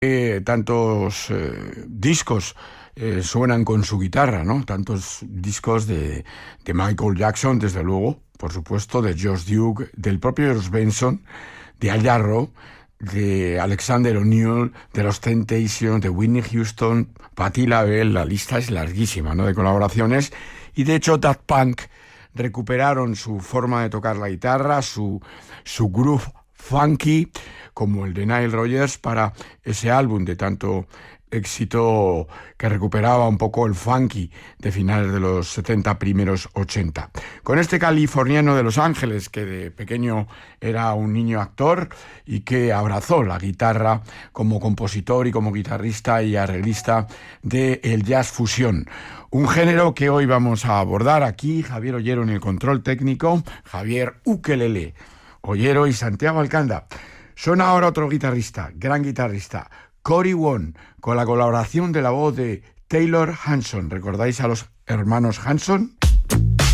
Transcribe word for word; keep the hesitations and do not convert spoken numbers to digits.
Eh, tantos eh, discos eh, suenan con su guitarra, ¿no? Tantos discos de, de Michael Jackson, desde luego, por supuesto, de Josh Duke, del propio George Benson, de Al Jarreau, de Alexander O'Neill, de los Temptations, de Whitney Houston, Patti LaBelle. La lista es larguísima, ¿no?, de colaboraciones. Y de hecho Daft Punk recuperaron su forma de tocar la guitarra, su, su groove funky, como el de Nile Rodgers, para ese álbum de tanto éxito que recuperaba un poco el funky de finales de los setenta, primeros ochenta. Con este californiano de Los Ángeles, que de pequeño era un niño actor y que abrazó la guitarra como compositor y como guitarrista y arreglista del jazz fusión. Un género que hoy vamos a abordar aquí, Javier Ollero en el control técnico, Javier Ukelele Ollero y Santiago Alcanda. Son ahora otro guitarrista, gran guitarrista, Cory Wong, con la colaboración de la voz de Taylor Hanson. ¿Recordáis a los hermanos Hanson?